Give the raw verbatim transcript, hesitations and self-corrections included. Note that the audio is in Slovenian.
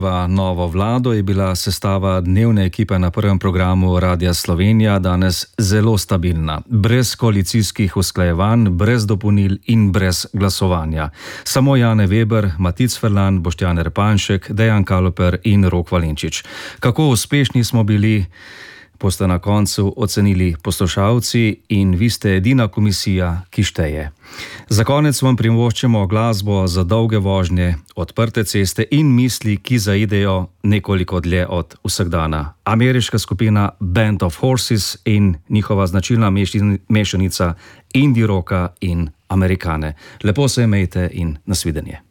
Novo vlado je bila sestava dnevne ekipe na prvem programu Radia Slovenija danes zelo stabilna, brez koalicijskih usklajevanj, brez dopolnil in brez glasovanja. Samo Jane Weber, Matic Ferlan, Boštjan Repanšek, Dejan Kaloper in Rok Valenčič. Kako uspešni smo bili, boste na koncu ocenili poslušalci in vi ste edina komisija, ki šteje. Za konec vam privoščimo glasbo za dolge vožnje, odprte ceste in misli, ki zaidejo nekoliko dlje od vsakdana. Ameriška skupina Band of Horses in njihova značilna mešanica indie rocka in Amerikane. Lepo se imejte in nasvidenje.